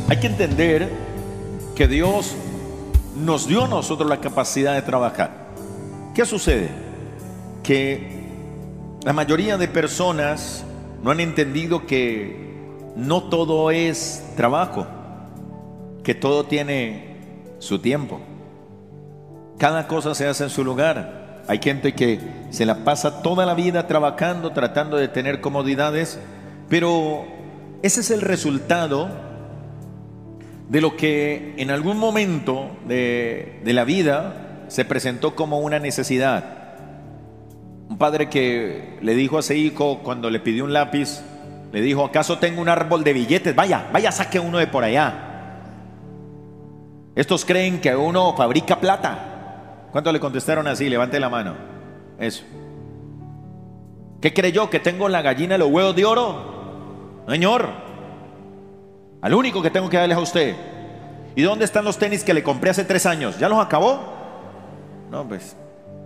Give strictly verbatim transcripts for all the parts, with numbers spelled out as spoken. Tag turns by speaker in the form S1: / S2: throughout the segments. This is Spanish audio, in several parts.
S1: Hay que entender que Dios nos dio a nosotros la capacidad de trabajar. ¿Qué sucede? Que la mayoría de personas no han entendido que no todo es trabajo, que todo tiene su tiempo. Cada cosa se hace en su lugar. Hay gente que se la pasa toda la vida trabajando, tratando de tener comodidades, pero ese es el resultado de lo que en algún momento de, de la vida se presentó como una necesidad. Un padre que le dijo a ese hijo cuando le pidió un lápiz, le dijo: ¿acaso tengo un árbol de billetes? Vaya, vaya, saque uno de por allá. Estos creen que uno fabrica plata. ¿Cuántos le contestaron así? Levante la mano. Eso. ¿Qué creyó? ¿Que tengo la gallina de los huevos de oro? Señor, al único que tengo que darles a usted. ¿Y dónde están los tenis que le compré hace tres años? ¿Ya los acabó? No, pues.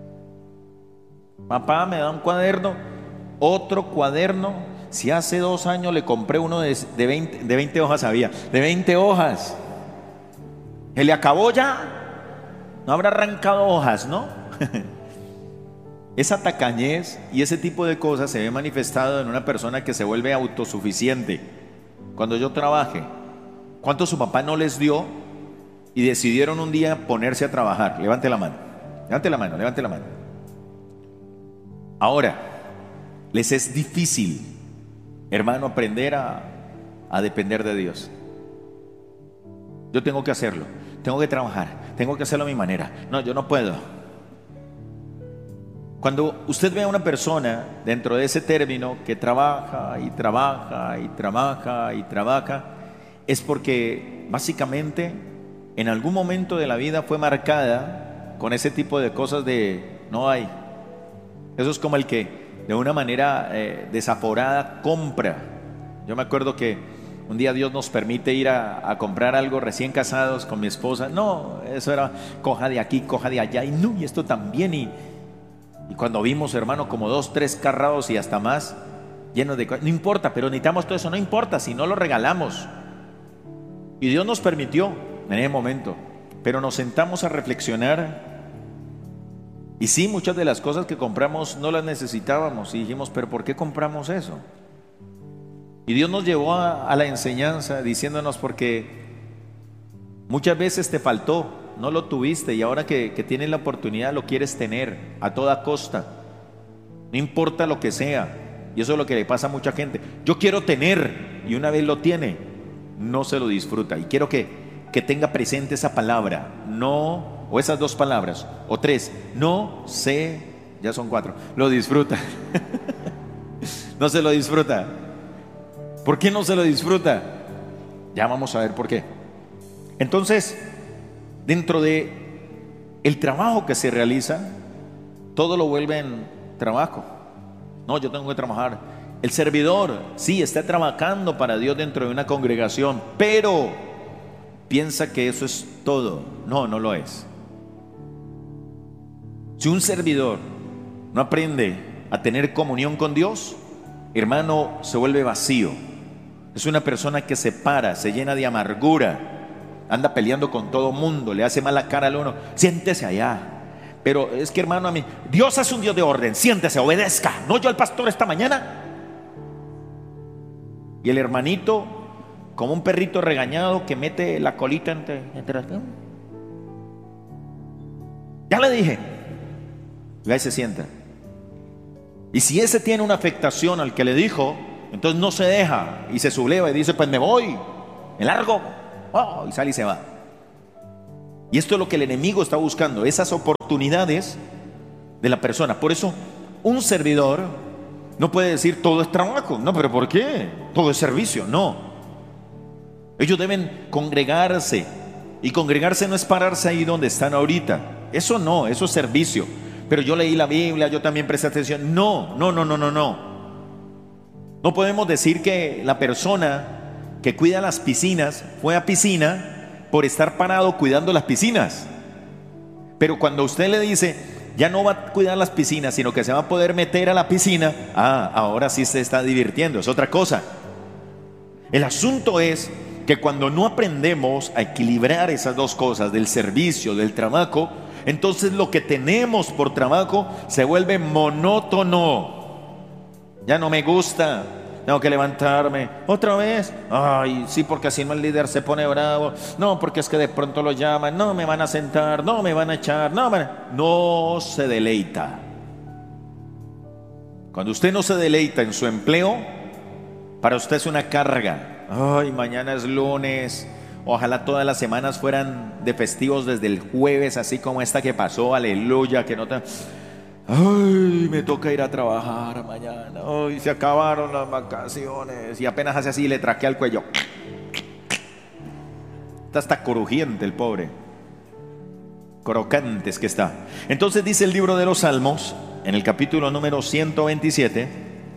S1: Papá, me da un cuaderno. Otro cuaderno. Si hace dos años le compré uno de, de, veinte, de veinte hojas, había. De veinte hojas. ¿Se le acabó ya? No habrá arrancado hojas, ¿no? Esa tacañez y ese tipo de cosas se ve manifestado en una persona que se vuelve autosuficiente. Cuando yo trabaje, ¿cuánto su papá no les dio y decidieron un día ponerse a trabajar? Levante la mano, levante la mano, levante la mano. Ahora, les es difícil, hermano, aprender a, a depender de Dios. Yo tengo que hacerlo, tengo que trabajar, tengo que hacerlo a mi manera. No, yo no puedo. Cuando usted ve a una persona dentro de ese término que trabaja y trabaja y trabaja y trabaja, es porque básicamente en algún momento de la vida fue marcada con ese tipo de cosas de no hay. Eso es como el que de una manera eh, desaforada compra. Yo me acuerdo que un día Dios nos permite ir a, a comprar algo recién casados con mi esposa. No, eso era coja de aquí, coja de allá y no, y esto también. Y, y cuando vimos, hermano, como dos, tres carrados y hasta más llenos de cosas, no importa, pero necesitamos todo eso, no importa, si no lo regalamos. Y Dios nos permitió en ese momento, pero nos sentamos a reflexionar. Y sí, muchas de las cosas que compramos no las necesitábamos y dijimos, pero ¿por qué compramos eso? Y Dios nos llevó a, a la enseñanza diciéndonos, porque muchas veces te faltó, no lo tuviste, y ahora que, que tienes la oportunidad lo quieres tener a toda costa, no importa lo que sea. Y eso es lo que le pasa a mucha gente. Yo quiero tener, y una vez lo tiene, no se lo disfruta. Y quiero que, que tenga presente esa palabra, no, o esas dos palabras, o tres, no se, ya son cuatro, lo disfruta. No se lo disfruta. ¿Por qué no se lo disfruta? Ya vamos a ver por qué. Entonces, dentro de el trabajo que se realiza, todo lo vuelven trabajo. No, yo tengo que trabajar. El servidor, sí, está trabajando para Dios dentro de una congregación, pero piensa que eso es todo. No, no lo es. Si un servidor no aprende a tener comunión con Dios, hermano, se vuelve vacío. Es una persona que se para, se llena de amargura, anda peleando con todo mundo, le hace mala cara al uno. Siéntese allá. Pero es que, hermano, a mí, Dios es un Dios de orden. Siéntese, obedezca. No yo al pastor esta mañana. Y el hermanito, como un perrito regañado que mete la colita entre, entre las... Ya le dije. Y ahí se sienta. Y si ese tiene una afectación al que le dijo, entonces no se deja y se subleva y dice, pues me voy, me largo, oh, y sale y se va. Y esto es lo que el enemigo está buscando, esas oportunidades de la persona. Por eso un servidor no puede decir todo es trabajo. No, pero ¿por qué? Todo es servicio. No. Ellos deben congregarse. Y congregarse no es pararse ahí donde están ahorita. Eso no, eso es servicio. Pero yo leí la Biblia, yo también presté atención. No, no, no, no, no, no. No podemos decir que la persona que cuida las piscinas fue a piscina por estar parado cuidando las piscinas. Pero cuando usted le dice, ya no va a cuidar las piscinas, sino que se va a poder meter a la piscina, ah, ahora sí se está divirtiendo, es otra cosa. El asunto es que cuando no aprendemos a equilibrar esas dos cosas, del servicio, del trabajo, entonces lo que tenemos por trabajo se vuelve monótono. Ya no me gusta, tengo que levantarme otra vez. Ay, sí, porque así no el líder se pone bravo. No, porque es que de pronto lo llaman. No, me van a sentar, no, me van a echar. No, me... no se deleita. Cuando usted no se deleita en su empleo, para usted es una carga. Ay, mañana es lunes. Ojalá todas las semanas fueran de festivos desde el jueves, así como esta que pasó, aleluya, que no te... Ay, me toca ir a trabajar mañana. Ay, se acabaron las vacaciones. Y apenas hace así, le traquea el cuello. Está hasta crujiente el pobre. Crocantes que está. Entonces dice el libro de los Salmos, en el capítulo número ciento veintisiete,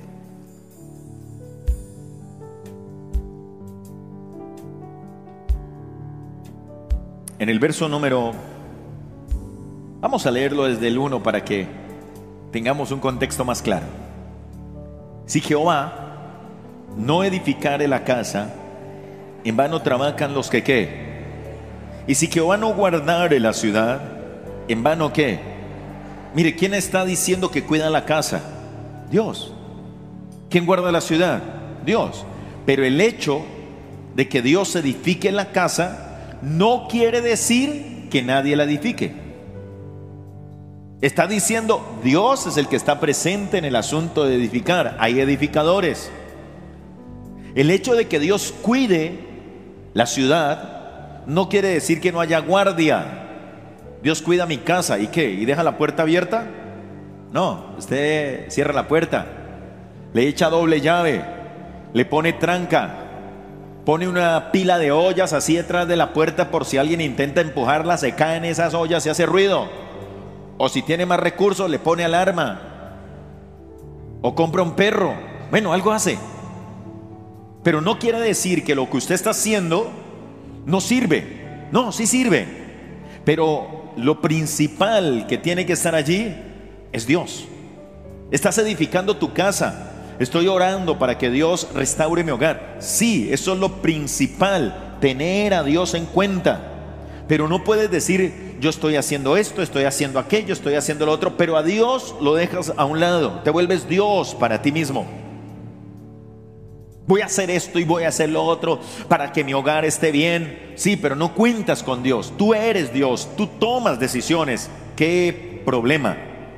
S1: en el verso número, vamos a leerlo desde el uno para que tengamos un contexto más claro. Si Jehová no edificare la casa, en vano trabajan los que qué. Y si Jehová no guardare la ciudad, en vano qué. Mire, ¿quién está diciendo que cuida la casa? Dios. ¿Quién guarda la ciudad? Dios. Pero el hecho de que Dios edifique la casa no quiere decir que nadie la edifique. Está diciendo, Dios es el que está presente en el asunto de edificar. Hay edificadores. El hecho de que Dios cuide la ciudad no quiere decir que no haya guardia. Dios cuida mi casa, ¿y qué? ¿Y deja la puerta abierta? No, usted cierra la puerta, le echa doble llave, le pone tranca, pone una pila de ollas así detrás de la puerta por si alguien intenta empujarla, se caen esas ollas y hace ruido. O si tiene más recursos, le pone alarma. O compra un perro. Bueno, algo hace. Pero no quiere decir que lo que usted está haciendo no sirve. No, sí sirve. Pero lo principal que tiene que estar allí es Dios. Estás edificando tu casa. Estoy orando para que Dios restaure mi hogar. Sí, eso es lo principal, tener a Dios en cuenta. Pero no puedes decir, yo estoy haciendo esto, estoy haciendo aquello, estoy haciendo lo otro, pero a Dios lo dejas a un lado. Te vuelves Dios para ti mismo. Voy a hacer esto y voy a hacer lo otro para que mi hogar esté bien. Sí, pero no cuentas con Dios. Tú eres Dios, tú tomas decisiones. ¿Qué problema?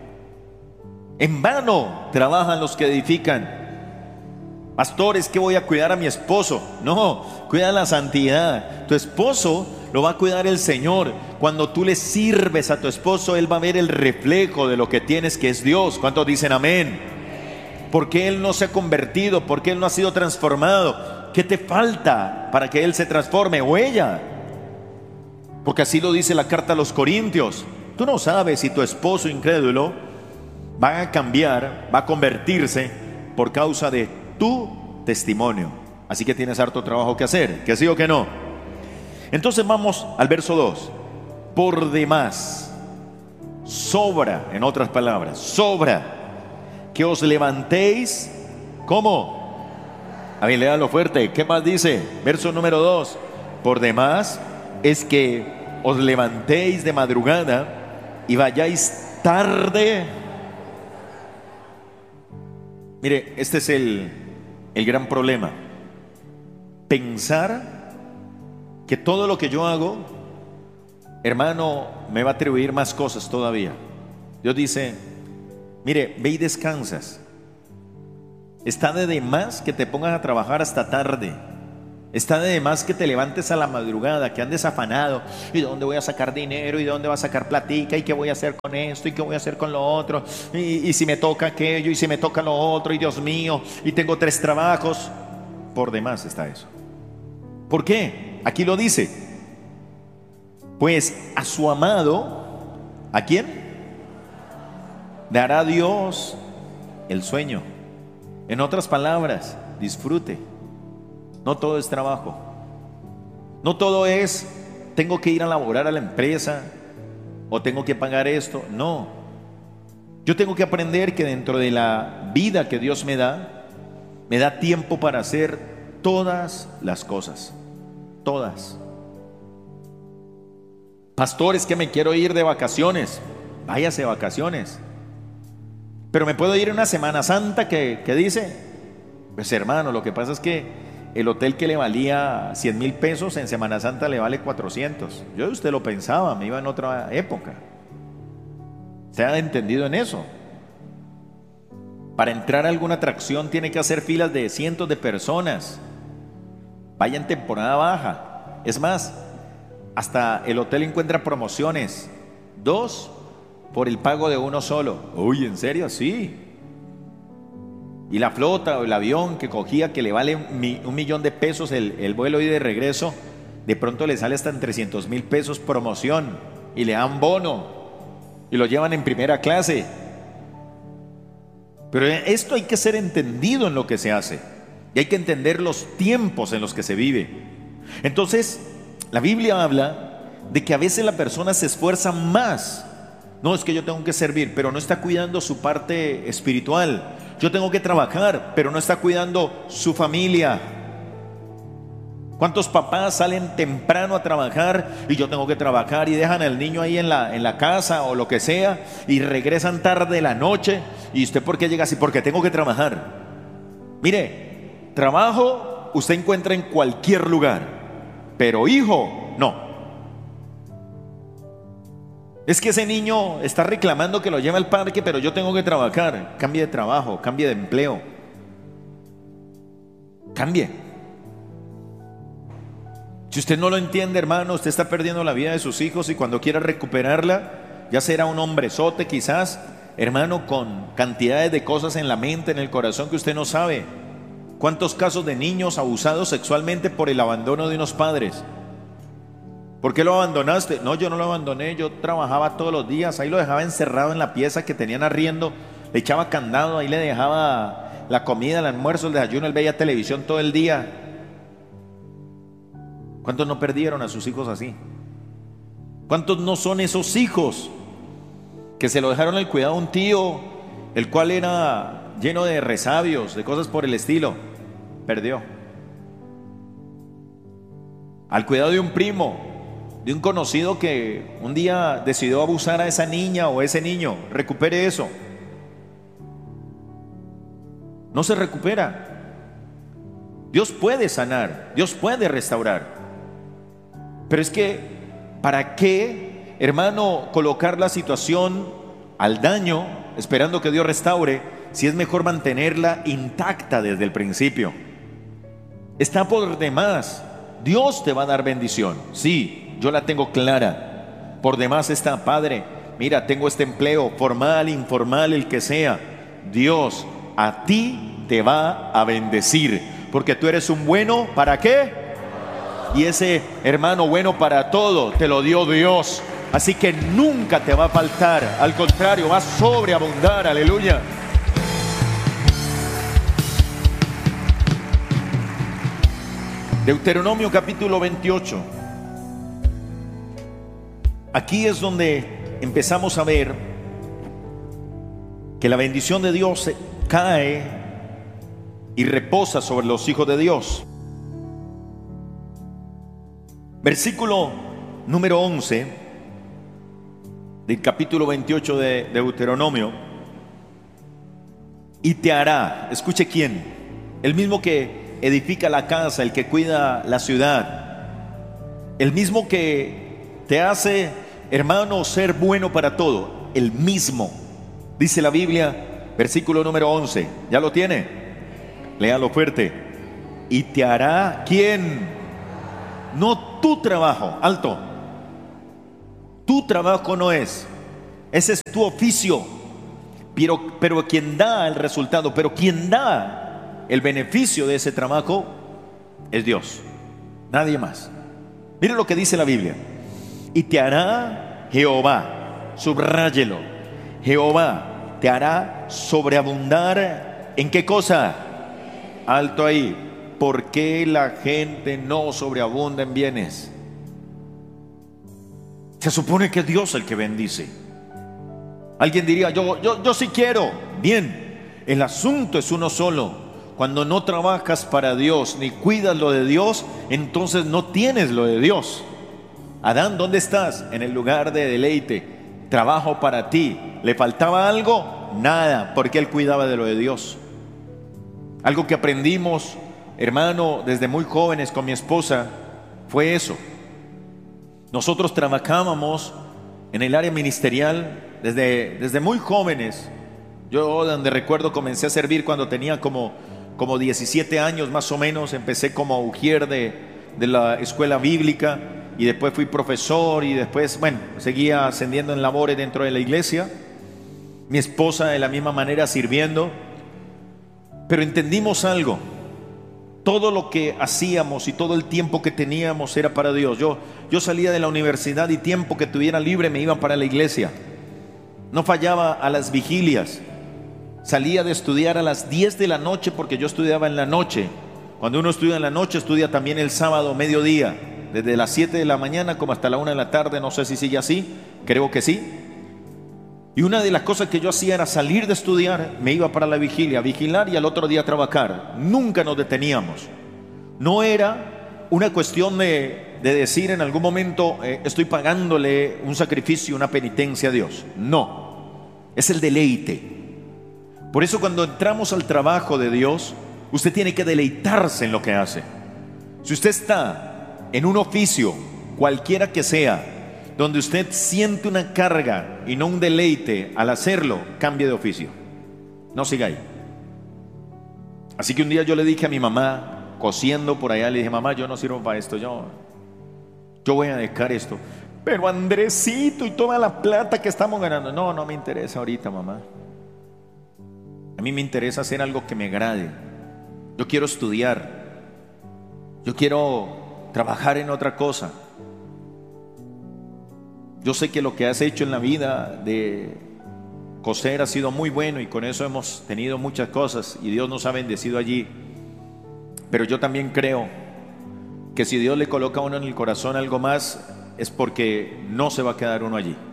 S1: En vano trabajan los que edifican. Pastores, que voy a cuidar a mi esposo. No, cuida la santidad. Tu esposo lo va a cuidar el Señor. Cuando tú le sirves a tu esposo, él va a ver el reflejo de lo que tienes, que es Dios. ¿Cuántos dicen amén? Porque él no se ha convertido, porque él no ha sido transformado. ¿Qué te falta para que él se transforme o ella? Porque así lo dice la carta a los Corintios. Tú no sabes si tu esposo incrédulo va a cambiar, va a convertirse por causa de tu testimonio. Así que tienes harto trabajo que hacer, que sí o que no. Entonces vamos al verso dos. Por demás, sobra, en otras palabras, sobra que os levantéis. ¿Cómo? A ver, léalo fuerte. ¿Qué más dice? Verso número dos. Por demás es que os levantéis de madrugada y vayáis tarde. Mire, este es el, el gran problema. Pensar que todo lo que yo hago, hermano, me va a atribuir más cosas todavía. Dios dice, mire, ve y descansas. Está de más que te pongas a trabajar hasta tarde. Está de más que te levantes a la madrugada, que andes afanado. ¿Y de dónde voy a sacar dinero? ¿Y de dónde voy a sacar platica? ¿Y qué voy a hacer con esto? ¿Y qué voy a hacer con lo otro? ¿Y, y si me toca aquello? ¿Y si me toca lo otro? ¡Y Dios mío! Y tengo tres trabajos. Por demás está eso. ¿Por qué? Aquí lo dice. Pues a su amado, ¿a quién? Dará Dios el sueño. En otras palabras, disfrute. No todo es trabajo. No todo es tengo que ir a laborar a la empresa o tengo que pagar esto. No. Yo tengo que aprender que dentro de la vida que Dios me da, me da tiempo para hacer todas las cosas. todas. Pastor, es que me quiero ir de vacaciones. Váyase de vacaciones. Pero me puedo ir en una Semana Santa que, que dice, pues hermano, lo que pasa es que el hotel que le valía cien mil pesos en Semana Santa le vale cuatrocientos. Yo usted lo pensaba, me iba en otra época. ¿Se ha entendido en eso? Para entrar a alguna atracción tiene que hacer filas de cientos de personas. Vaya en temporada baja. Es más, hasta el hotel encuentra promociones. Dos por el pago de uno solo. Uy, ¿en serio? Sí. Y la flota o el avión que cogía, que le vale un millón de pesos el, el vuelo y de regreso, de pronto le sale hasta en trescientos mil pesos promoción y le dan bono y lo llevan en primera clase. Pero esto hay que ser entendido en lo que se hace y hay que entender los tiempos en los que se vive. Entonces, la Biblia habla de que a veces la persona se esfuerza más. No, es que yo tengo que servir, pero no está cuidando su parte espiritual. Yo tengo que trabajar, pero no está cuidando su familia. ¿Cuántos papás salen temprano a trabajar y yo tengo que trabajar y dejan al niño ahí en la, en la casa o lo que sea y regresan tarde de la noche? ¿Y usted por qué llega así? Porque tengo que trabajar. Mire, trabajo usted encuentra en cualquier lugar, pero hijo, no. Es que ese niño está reclamando que lo lleve al parque, pero yo tengo que trabajar. Cambie de trabajo, cambie de empleo. Cambie. Si usted no lo entiende, hermano, usted está perdiendo la vida de sus hijos y cuando quiera recuperarla, ya será un hombrezote quizás, hermano, con cantidades de cosas en la mente, en el corazón que usted no sabe. ¿Cuántos casos de niños abusados sexualmente por el abandono de unos padres? ¿Por qué lo abandonaste? No, yo no lo abandoné, yo trabajaba todos los días, ahí lo dejaba encerrado en la pieza que tenían arriendo, le echaba candado, ahí le dejaba la comida, el almuerzo, el desayuno, él veía televisión todo el día. ¿Cuántos no perdieron a sus hijos así? ¿Cuántos no son esos hijos que se lo dejaron al cuidado de un tío, el cual era lleno de resabios, de cosas por el estilo? Perdió. Al cuidado de un primo, de un conocido que un día decidió abusar a esa niña o ese niño, recupere eso. No se recupera. Dios puede sanar, Dios puede restaurar. Pero es que, ¿para qué, hermano, colocar la situación al daño, esperando que Dios restaure, si es mejor mantenerla intacta desde el principio? Está por demás. Dios te va a dar bendición, sí. Yo la tengo clara. Por demás está, Padre, mira, tengo este empleo, formal, informal, el que sea. Dios a ti te va a bendecir, porque tú eres un bueno, ¿para qué? Y ese hermano bueno para todo te lo dio Dios. Así que nunca te va a faltar, al contrario, va a sobreabundar, aleluya. Deuteronomio capítulo veintiocho. Aquí es donde empezamos a ver que la bendición de Dios cae y reposa sobre los hijos de Dios. Versículo número once del capítulo veintiocho de Deuteronomio. Y te hará, escuche quién, el mismo que edifica la casa, el que cuida la ciudad, el mismo que te hace, hermano, ser bueno para todo, el mismo. Dice la Biblia, versículo número once, ¿ya lo tiene? Léalo fuerte. Y te hará, ¿quién? No tu trabajo, alto. Tu trabajo no es, ese es tu oficio, pero, pero quien da el resultado, pero quien da el beneficio de ese trabajo es Dios, nadie más. Mire lo que dice la Biblia. Y te hará Jehová, subráyelo, Jehová te hará sobreabundar. ¿En qué cosa? Alto ahí. ¿Por qué la gente no sobreabunda en bienes? Se supone que es Dios el que bendice. Alguien diría, yo, yo, yo sí quiero. Bien, el asunto es uno solo. cuando no trabajas para Dios ni cuidas lo de Dios, entonces no tienes lo de Dios. Adán, ¿dónde estás? En el lugar de deleite, trabajo para ti. ¿Le faltaba algo? Nada, porque él cuidaba de lo de Dios. Algo que aprendimos, hermano, desde muy jóvenes con mi esposa, fue eso. Nosotros trabajábamos en el área ministerial desde, desde muy jóvenes. Yo, donde recuerdo, comencé a servir cuando tenía como, como diecisiete años más o menos. Empecé como ujier de, de la escuela bíblica y después fui profesor y después, bueno, seguía ascendiendo en labores dentro de la iglesia. Mi esposa de la misma manera sirviendo. Pero entendimos algo: todo lo que hacíamos y todo el tiempo que teníamos era para Dios. Yo, yo salía de la universidad y tiempo que tuviera libre me iba para la iglesia. No fallaba a las vigilias. Salía de estudiar a las diez de la noche porque yo estudiaba en la noche. Cuando uno estudia en la noche, estudia también el sábado mediodía, desde las siete de la mañana como hasta la una de la tarde. No sé si sigue así, creo que sí. Y una de las cosas que yo hacía era salir de estudiar, me iba para la vigilia, vigilar y al otro día trabajar. Nunca nos deteníamos. No era una cuestión de, de decir en algún momento, eh, estoy pagándole un sacrificio, una penitencia a Dios. No, es el deleite. Por eso cuando entramos al trabajo de Dios, usted tiene que deleitarse en lo que hace. Si usted está en un oficio, cualquiera que sea, donde usted siente una carga y no un deleite al hacerlo, cambie de oficio. No siga ahí. Así que un día yo le dije a mi mamá, cosiendo por allá, le dije: mamá, yo no sirvo para esto, yo, yo voy a dejar esto. Pero Andresito, y toda la plata que estamos ganando. No, no me interesa ahorita, mamá. A mí me interesa hacer algo que me agrade. Yo quiero estudiar. Yo quiero trabajar en otra cosa. Yo sé que lo que has hecho en la vida de coser ha sido muy bueno y con eso hemos tenido muchas cosas y Dios nos ha bendecido allí. Pero yo también creo que si Dios le coloca a uno en el corazón algo más, es porque no se va a quedar uno allí.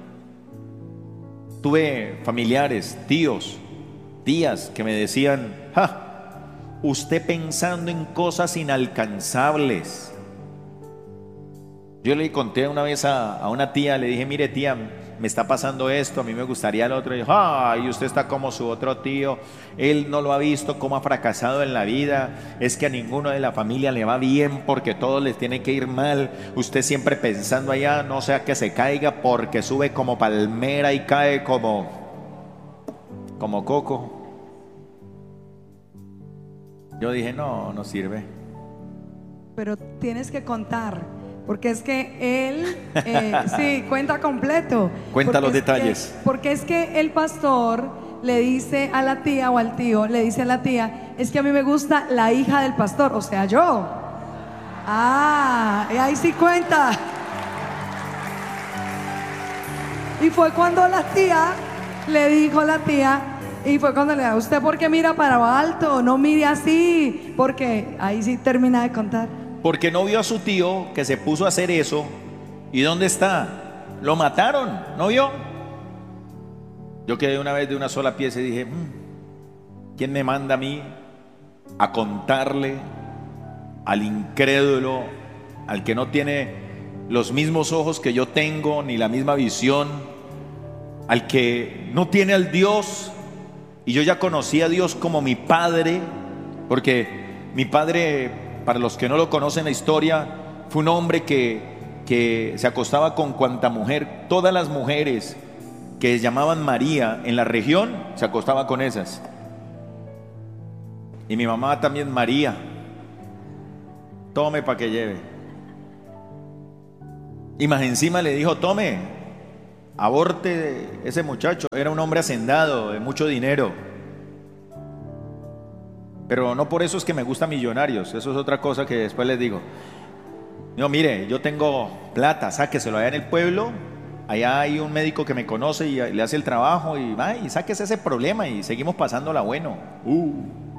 S1: Tuve familiares, tíos, tías que me decían: ¡ja! Usted pensando en cosas inalcanzables. Yo le conté una vez a, a una tía, le dije: mire tía, me está pasando esto, a mí me gustaría el otro. Y dijo: ay, usted está como su otro tío, él no lo ha visto, cómo ha fracasado en la vida, es que a ninguno de la familia le va bien porque todos les tiene que ir mal. Usted siempre pensando allá, no sea que se caiga, porque sube como palmera y cae como, como coco. Yo dije: no, no sirve.
S2: Pero tienes que contar. Porque es que él, eh, sí, cuenta completo.
S1: Cuenta los
S2: porque
S1: detalles.
S2: Es que, porque es que el pastor le dice a la tía o al tío, le dice a la tía: es que a mí me gusta la hija del pastor, o sea, yo. Ah, y ahí sí cuenta. Y fue cuando la tía, le dijo la tía, y fue cuando le dijo: ¿usted por qué mira para alto? No mire así, porque ahí sí termina de contar.
S1: Porque no vio a su tío que se puso a hacer eso. ¿Y dónde está? Lo mataron, ¿no vio? Yo quedé una vez de una sola pieza y dije: mmm, ¿quién me manda a mí a contarle al incrédulo, al que no tiene los mismos ojos que yo tengo, ni la misma visión, al que no tiene al Dios? Y yo ya conocí a Dios como mi padre, porque mi padre, para los que no lo conocen la historia, fue un hombre que, que se acostaba con cuanta mujer, todas las mujeres que llamaban María en la región, se acostaba con esas. Y mi mamá también, María. Tome para que lleve. Y más encima le dijo: tome, aborte ese muchacho. Era un hombre hacendado, de mucho dinero. Pero no por eso es que me gustan Millonarios. Eso es otra cosa que después les digo. No, mire, yo tengo plata, sáqueselo allá en el pueblo. Allá hay un médico que me conoce y le hace el trabajo. Y va, y sáquese ese problema y seguimos pasándola bueno. Uh.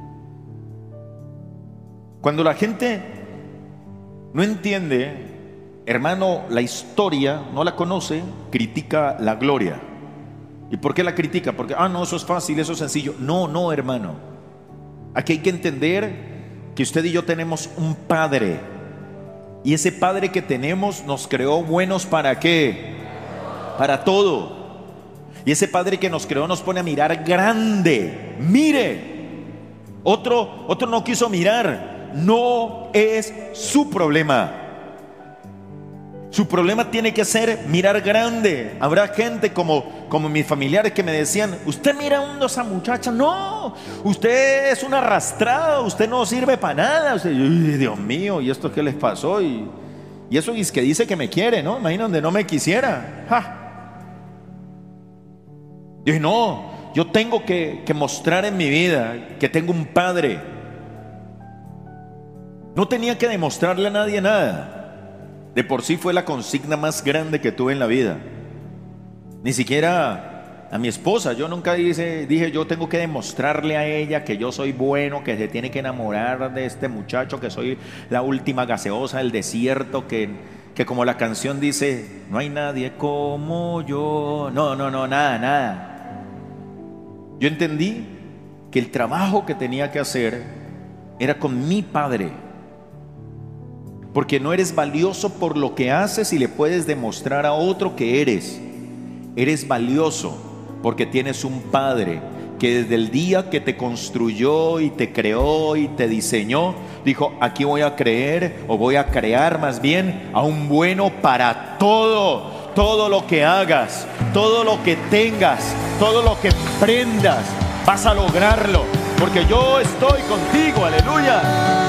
S1: Cuando la gente no entiende, hermano, la historia, no la conoce, critica la gloria. ¿Y por qué la critica? Porque, ah, no, eso es fácil, eso es sencillo. No, no, hermano. Aquí hay que entender que usted y yo tenemos un Padre, y ese Padre que tenemos nos creó buenos. ¿Para qué? Para todo. Y ese Padre que nos creó nos pone a mirar grande. Mire, otro, otro no quiso mirar. No es su problema. Su problema tiene que ser mirar grande. Habrá gente como, como mis familiares que me decían: usted mira a esa muchacha, no, usted es un arrastrado, usted no sirve para nada. Usted, Dios mío, ¿y esto qué les pasó? Y, y eso es que dice que me quiere, ¿no? Imagina donde no me quisiera. ¡Ja! Yo dije: no, yo tengo que, que mostrar en mi vida que tengo un Padre. No tenía que demostrarle a nadie nada. De por sí fue la consigna más grande que tuve en la vida. Ni siquiera a mi esposa. Yo nunca dije, dije yo tengo que demostrarle a ella que yo soy bueno, que se tiene que enamorar de este muchacho, que soy la última gaseosa del desierto, que, que como la canción dice, no hay nadie como yo. No, no, no, nada, nada. Yo entendí que el trabajo que tenía que hacer era con mi Padre. Porque no eres valioso por lo que haces y le puedes demostrar a otro que eres. Eres valioso porque tienes un Padre que desde el día que te construyó y te creó y te diseñó, dijo: aquí voy a creer, o voy a crear más bien, a un bueno para todo. Todo lo que hagas, todo lo que tengas, todo lo que emprendas, vas a lograrlo, porque yo estoy contigo. Aleluya.